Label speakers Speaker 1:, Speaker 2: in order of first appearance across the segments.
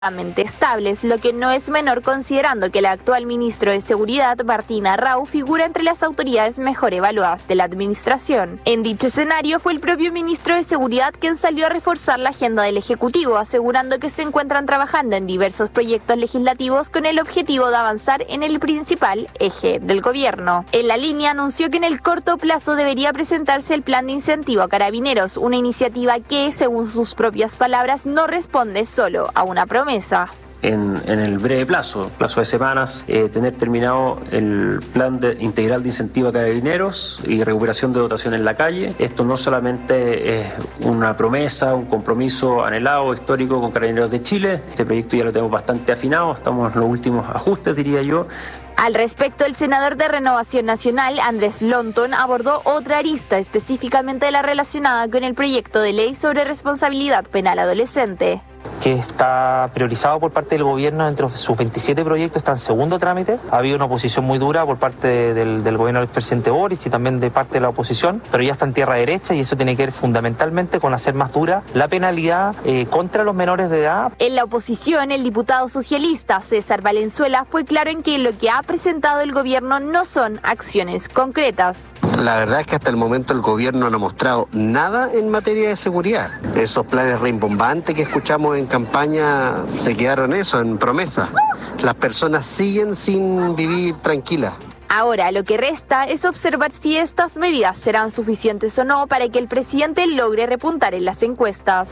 Speaker 1: estables, lo que no es menor considerando que el actual ministro de Seguridad, Martín Arrau, figura entre las autoridades mejor evaluadas de la administración. En dicho escenario, fue el propio ministro de Seguridad quien salió a reforzar la agenda del Ejecutivo, asegurando que se encuentran trabajando en diversos proyectos legislativos con el objetivo de avanzar en el principal eje del gobierno. En la línea anunció que en el corto plazo debería presentarse el plan de incentivo a carabineros, una iniciativa que, según sus propias palabras, no responde solo a una promesa.
Speaker 2: En el breve plazo de semanas, tener terminado el plan integral de incentivo a carabineros y recuperación de dotación en la calle. Esto no solamente es una promesa, un compromiso anhelado, histórico con Carabineros de Chile. Este proyecto ya lo tenemos bastante afinado, estamos en los últimos ajustes, diría yo.
Speaker 1: Al respecto, el senador de Renovación Nacional, Andrés Lonton, abordó otra arista, específicamente la relacionada con el proyecto de ley sobre responsabilidad penal adolescente.
Speaker 3: Que está priorizado por parte del gobierno entre sus 27 proyectos, está en segundo trámite. Ha habido una oposición muy dura por parte del gobierno del presidente Boric y también de parte de la oposición, pero ya está en tierra derecha y eso tiene que ver fundamentalmente con hacer más dura la penalidad contra los menores de edad.
Speaker 1: En la oposición, el diputado socialista César Valenzuela fue claro en que lo que ha presentado el gobierno no son acciones concretas.
Speaker 4: La verdad es que hasta el momento el gobierno no ha mostrado nada en materia de seguridad. Esos planes rimbombantes que escuchamos en campaña se quedaron en promesa. Las personas siguen sin vivir tranquilas.
Speaker 1: Ahora, lo que resta es observar si estas medidas serán suficientes o no para que el presidente logre repuntar en las encuestas.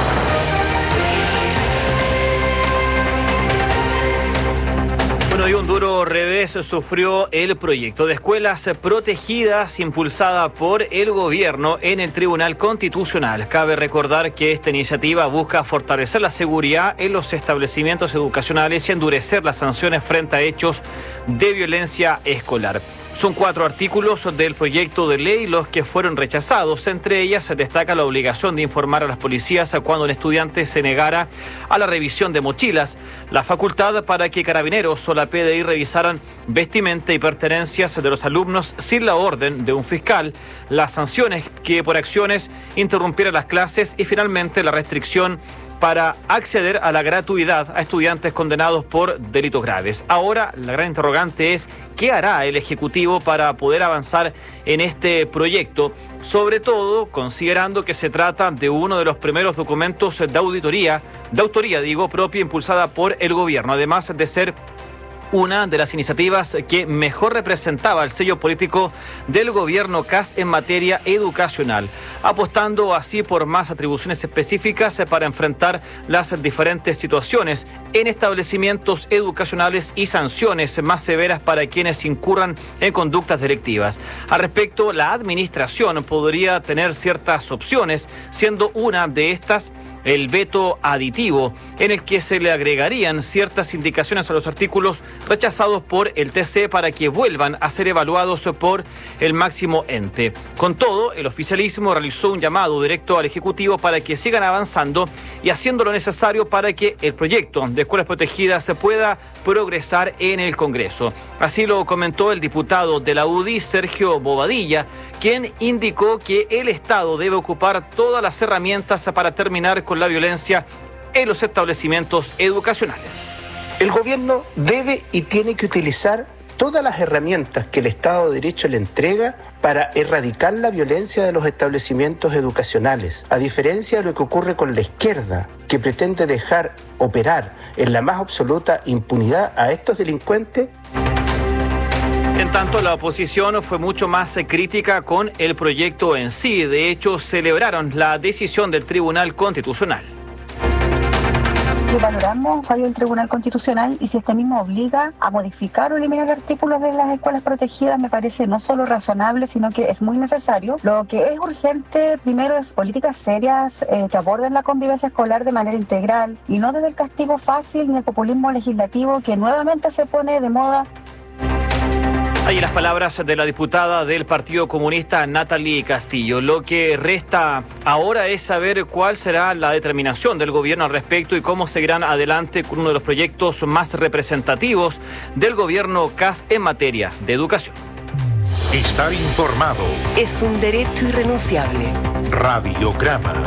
Speaker 5: Bueno, y un duro revés sufrió el proyecto de escuelas protegidas impulsada por el gobierno en el Tribunal Constitucional. Cabe recordar que esta iniciativa busca fortalecer la seguridad en los establecimientos educacionales y endurecer las sanciones frente a hechos de violencia escolar. Son 4 artículos del proyecto de ley los que fueron rechazados. Entre ellas se destaca la obligación de informar a las policías cuando un estudiante se negara a la revisión de mochilas, la facultad para que Carabineros o la PDI revisaran vestimenta y pertenencias de los alumnos sin la orden de un fiscal, las sanciones que por acciones interrumpieran las clases y finalmente la restricción para acceder a la gratuidad a estudiantes condenados por delitos graves. Ahora, la gran interrogante es ¿qué hará el Ejecutivo para poder avanzar en este proyecto? Sobre todo, considerando que se trata de uno de los primeros documentos de autoría propia impulsada por el gobierno, además de ser una de las iniciativas que mejor representaba el sello político del gobierno Kast en materia educacional, apostando así por más atribuciones específicas para enfrentar las diferentes situaciones en establecimientos educacionales y sanciones más severas para quienes incurran en conductas delictivas. Al respecto, la administración podría tener ciertas opciones, siendo una de estas el veto aditivo, en el que se le agregarían ciertas indicaciones a los artículos rechazados por el TC para que vuelvan a ser evaluados por el máximo ente. Con todo, el oficialismo realizó un llamado directo al Ejecutivo para que sigan avanzando y haciendo lo necesario para que el proyecto de escuelas protegidas se pueda progresar en el Congreso. Así lo comentó el diputado de la UDI, Sergio Bobadilla, quien indicó que el Estado debe ocupar todas las herramientas para terminar con la violencia en los establecimientos educacionales.
Speaker 6: El gobierno debe y tiene que utilizar todas las herramientas que el Estado de Derecho le entrega para erradicar la violencia de los establecimientos educacionales, a diferencia de lo que ocurre con la izquierda, que pretende dejar operar en la más absoluta impunidad a estos delincuentes.
Speaker 5: En tanto, la oposición fue mucho más crítica con el proyecto en sí. De hecho, celebraron la decisión del Tribunal Constitucional.
Speaker 7: Valoramos el fallo del Tribunal Constitucional y si este mismo obliga a modificar o eliminar artículos de las escuelas protegidas, me parece no solo razonable, sino que es muy necesario. Lo que es urgente primero es políticas serias que aborden la convivencia escolar de manera integral y no desde el castigo fácil ni el populismo legislativo que nuevamente se pone de moda.
Speaker 5: Ahí las palabras de la diputada del Partido Comunista, Natalie Castillo. Lo que resta ahora es saber cuál será la determinación del gobierno al respecto y cómo seguirán adelante con uno de los proyectos más representativos del gobierno Kast en materia de educación.
Speaker 8: Estar informado
Speaker 9: es un derecho irrenunciable.
Speaker 8: Radiograma.